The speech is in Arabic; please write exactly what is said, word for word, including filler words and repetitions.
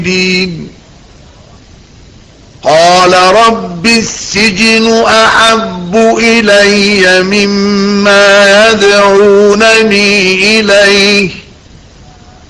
الدين قال رب السجن أحب إلي مما يدعونني إليه